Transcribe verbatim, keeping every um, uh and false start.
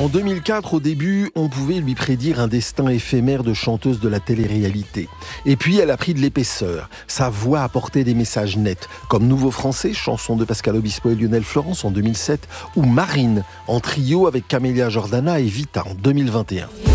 En deux mille quatre, au début, on pouvait lui prédire un destin éphémère de chanteuse de la télé-réalité. Et puis, elle a pris de l'épaisseur. Sa voix apportait des messages nets, comme Nouveau Français, chanson de Pascal Obispo et Lionel Florence en deux mille sept, ou Marine, en trio avec Camélia Jordana et Vita en deux mille vingt et un.